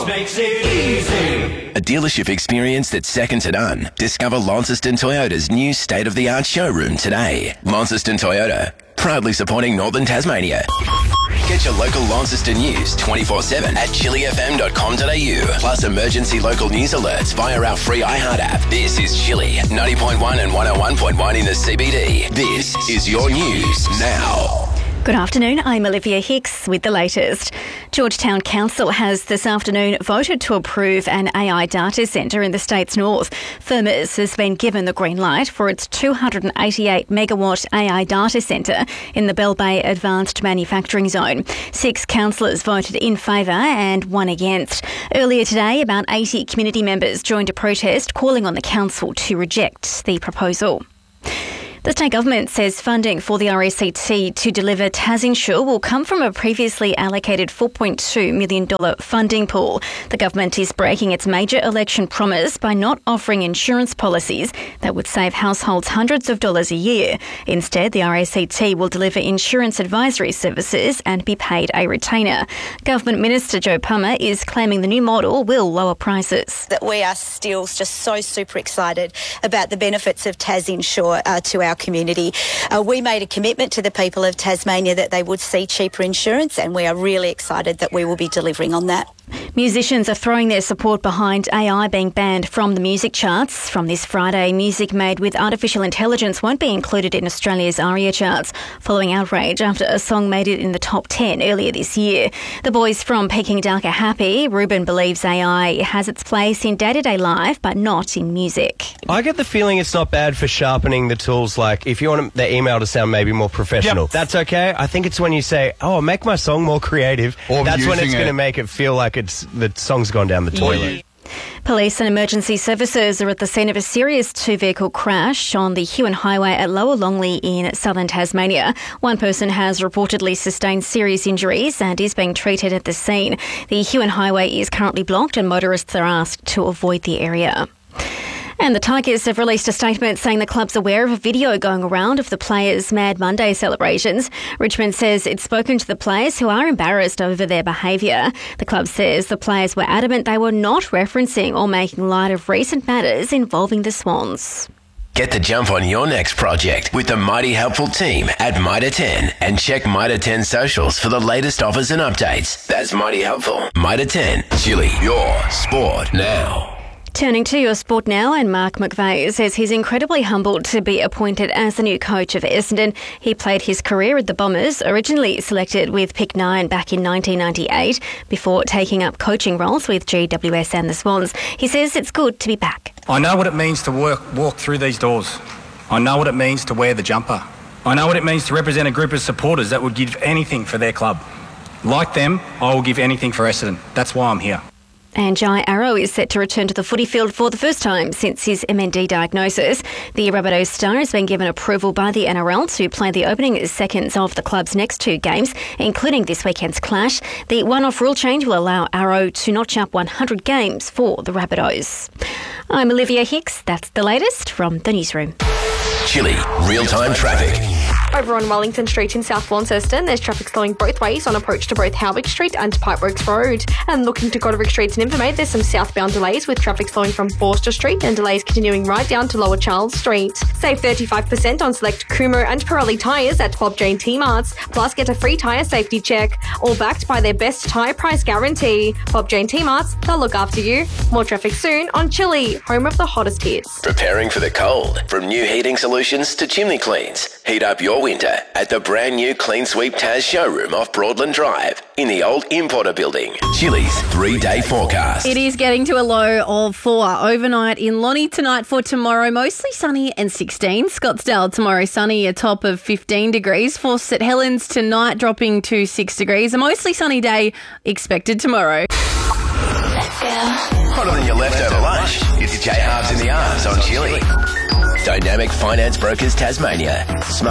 Makes it easy. A dealership experience that's second to none. Discover Launceston Toyota's new state-of-the-art showroom today. Launceston Toyota, proudly supporting Northern Tasmania. Get your local Launceston news 24/7 at chilifm.com.au. Plus emergency local news alerts via our free iHeart app. This is Chili, 90.1 and 101.1 in the CBD. This is your news now. Good afternoon, I'm Olivia Hicks with the latest. Georgetown Council has this afternoon voted to approve an AI data centre in the state's north. Firmus has been given the green light for its 288 megawatt AI data centre in the Bell Bay Advanced Manufacturing Zone. 6 councillors voted in favour and 1 against. Earlier today, about 80 community members joined a protest calling on the council to reject the proposal. The state government says funding for the RACT to deliver TasInsure will come from a previously allocated $4.2 million funding pool. The government is breaking its major election promise by not offering insurance policies that would save households hundreds of dollars a year. Instead, the RACT will deliver insurance advisory services and be paid a retainer. Government Minister Joe Palmer is claiming the new model will lower prices. That we are still just so super excited about the benefits of TasInsure to our community. We made a commitment to the people of Tasmania that they would see cheaper insurance, and we are really excited that we will be delivering on that. Musicians are throwing their support behind AI being banned from the music charts. From this Friday, music made with artificial intelligence won't be included in Australia's ARIA charts, following outrage after a song made it in the top 10 earlier this year. The boys from Peking Duck are happy. Ruben believes AI has its place in day-to-day life, but not in music. I get the feeling it's not bad for sharpening the tools. Like, if you want the email to sound maybe more professional, that's okay. I think it's when you say, oh, make my song more creative, that's when it's going to make it feel like the song's gone down the toilet. Police and emergency services are at the scene of a serious 2-vehicle crash on the Huon Highway at Lower Longley in southern Tasmania. One person has reportedly sustained serious injuries and is being treated at the scene. The Huon Highway is currently blocked and motorists are asked to avoid the area. And the Tigers have released a statement saying the club's aware of a video going around of the players' Mad Monday celebrations. Richmond says it's spoken to the players who are embarrassed over their behaviour. The club says the players were adamant they were not referencing or making light of recent matters involving the Swans. Get the jump on your next project with the Mighty Helpful team at Mitre 10 and check Mitre 10 socials for the latest offers and updates. That's Mighty Helpful. Mitre 10, Chili, your sport now. Turning to your sport now, and Mark McVeigh says he's incredibly humbled to be appointed as the new coach of Essendon. He played his career at the Bombers, originally selected with pick 9 back in 1998, before taking up coaching roles with GWS and the Swans. He says it's good to be back. I know what it means to walk through these doors. I know what it means to wear the jumper. I know what it means to represent a group of supporters that would give anything for their club. Like them, I will give anything for Essendon. That's why I'm here. And Jai Arrow is set to return to the footy field for the first time since his MND diagnosis. The Rabbitohs star has been given approval by the NRL to play the opening seconds of the club's next 2 games, including this weekend's clash. The one-off rule change will allow Arrow to notch up 100 games for the Rabbitohs. I'm Olivia Hicks. That's the latest from the newsroom. Chili, real-time traffic. Over on Wellington Street in South Launceston, there's traffic slowing both ways on approach to both Howick Street and Pipeworks Road. And looking to Goderic Street and Invermaid, there's some southbound delays with traffic slowing from Forster Street and delays continuing right down to Lower Charles Street. Save 35% on select Kumho and Pirelli tyres at Bob Jane T-Marts. Plus, get a free tyre safety check, all backed by their best tyre price guarantee. Bob Jane T-Marts, they'll look after you. More traffic soon on Chili, home of the hottest hits. Preparing for the cold. From new heating solutions to chimney cleans. Heat up your winter at the brand new Clean Sweep Tas showroom off Broadland Drive in the old Importer building. Chili's 3-day forecast. It is getting to a low of 4 overnight in Lonnie tonight for tomorrow. Mostly sunny and 16. Scottsdale tomorrow sunny, a top of 15 degrees. For St Helens tonight dropping to 6 degrees. A mostly sunny day expected tomorrow. Hotter than your leftover lunch. It's J Halves in the Arms on Chili. Dynamic Finance Brokers Tasmania. Smart